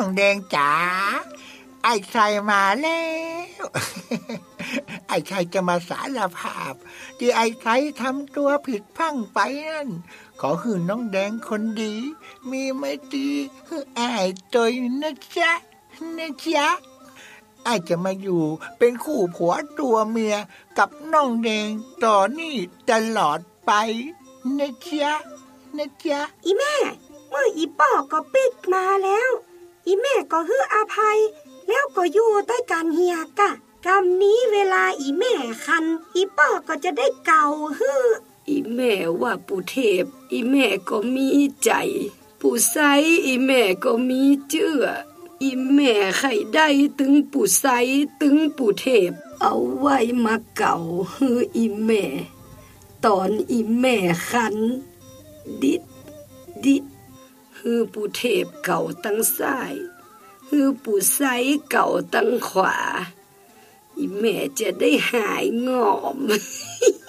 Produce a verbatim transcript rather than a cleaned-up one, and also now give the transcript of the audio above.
องแดงจ๋าไอ้ชัยมาแล้วไอ้ชัยจะมาสารภาพที่ไอ้ชัยทำตัวผิดพลั้งไปนั่นขอคือน้องแดงคนดีมีไม่ดีคือไอ้ตัวนะจ๊ะนะจ๊ะไอ้จะมาอยู่เป็นคู่ผัวตัวเมียกับน้องแดงต่อนี่ตลอดไปนะจ๊ะนะจ๊ะอีแม่เมื่ออีป้อก็ปิกมาแล้วอีแม่ก็ฮื้ออภัยแล้วก็อยู่ด้วยกันเฮียกะกำนี้เวลาอีแม่คันอีป้อก็จะได้เก่าฮื้ออีแม่ว่าปู่เทพอีแม่ก็มีใจปู่ไซอีแม่ก็มีเชื่ออีแม่ไข่ได้ถึงปู่ไซถึงปู่เทพเอาไว้มาเก่าฮื้ออีแม่ตอนอีแม่คันดิดดิดฮื้อปู่เทพเก่าตั้งซ้ายฮื้อปู่ไซเก่าตั้งขวาอีแม่จะได้หายงอม